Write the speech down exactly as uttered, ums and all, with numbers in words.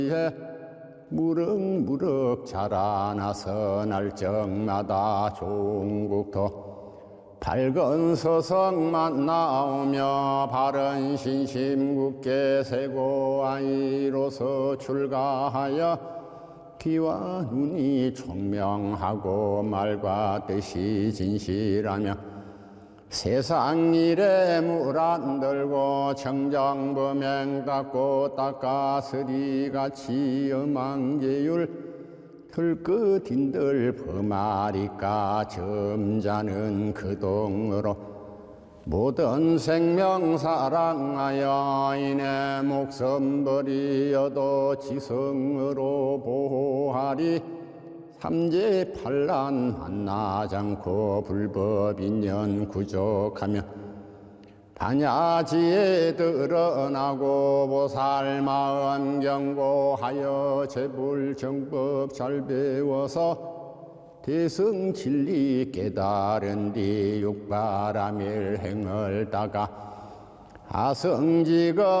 무럭무럭 자라나서 날적마다 종국토 밝은 서성만 나오며 바른 신심 굳게 세고 아이로서 출가하여 귀와 눈이 총명하고 말과 뜻이 진실하며 세상 일에 물 안 들고 청정범행 닦고 닦아서리같이 엄한계율 털끝인들 범하리까 점자는 그동으로 모든 생명 사랑하여 이내 목숨 버리어도 지성으로 보호하리 삼재 반란 만나지 않고 불법인연 구족하며 반야지에 드러나고 보살마음 경고하여 재불정법 잘 배워서 대승진리 깨달은 뒤 육바라밀 행을 따가 아성지거